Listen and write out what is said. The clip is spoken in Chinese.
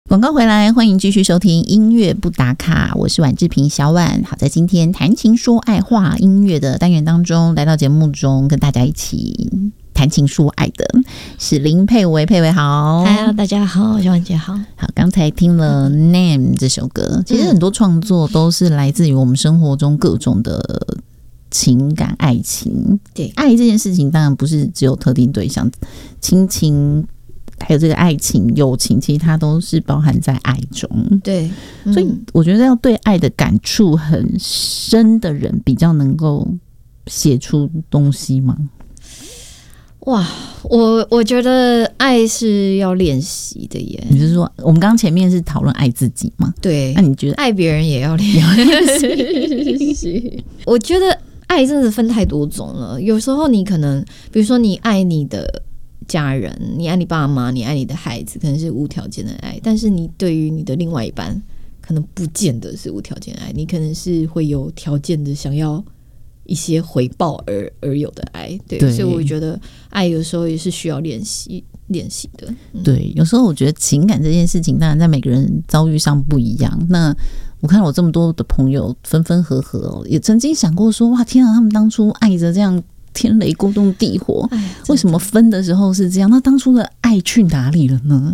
广告回来，欢迎继续收听音乐不打卡，我是婉志平小婉。好，在今天谈情说爱话音乐的单元当中，来到节目中跟大家一起谈情说爱的是林佩薇，佩薇好。 嗨，大家好，小婉姐好。 好，刚才听了 Name 这首歌，其实很多创作都是来自于我们生活中各种的情感爱情。 对， 爱这件事情当然不是只有特定对象，亲情还有这个爱情友情，其实它都是包含在爱中。 对， 所以我觉得要对爱的感触很深的人比较能够写出东西吗？ 哇，我觉得爱是要练习的耶。 你是说我们刚刚前面是讨论爱自己吗？ 对， 那你觉得爱别人也要练习？我觉得爱真的分太多种了。有时候你可能，比如说你爱你的家人，你爱你爸妈，你爱你的孩子，可能是无条件的爱，但是你对于你的另外一半可能不见得是无条件的爱，你可能是会有条件的想要一些回报而有的爱。 对，所以我觉得爱有时候也是需要练习的。 对，有时候我觉得情感这件事情当然在每个人遭遇上不一样，那我看我这么多的朋友分分合合，也曾经想过说哇天啊，他们当初爱着这样天雷勾动地火，为什么分的时候是这样？那当初的爱去哪里了呢？